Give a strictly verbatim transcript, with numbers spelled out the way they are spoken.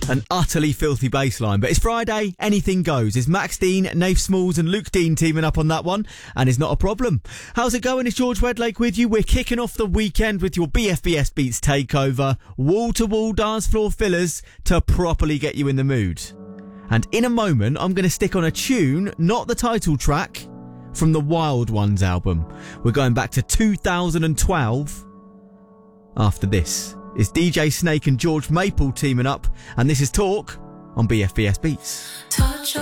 An utterly filthy bass line. But it's Friday, anything goes. It's Max Dean, Nath Smalls and Luke Dean teaming up on that one, and it's not a problem. How's it going? It's George Wedlake with you. We're kicking off the weekend with your B F B S Beats takeover. Wall-to-wall dance floor fillers to properly get you in the mood. And in a moment, I'm going to stick on a tune, not the title track, from the Wild Ones album. We're going back to two thousand twelve. After this, it's D J Snake and George Maple teaming up, and this is Talk on B F B S Beats. Touch